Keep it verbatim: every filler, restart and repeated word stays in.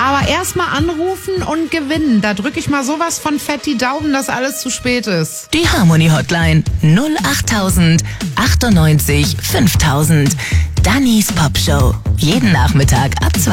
Aber erstmal anrufen und gewinnen. Da drücke ich mal sowas von fett die Daumen, dass alles zu spät ist. Die Harmony Hotline null achttausend achtundneunzig fünftausend. Dannys Popshow. Jeden Nachmittag ab zwei.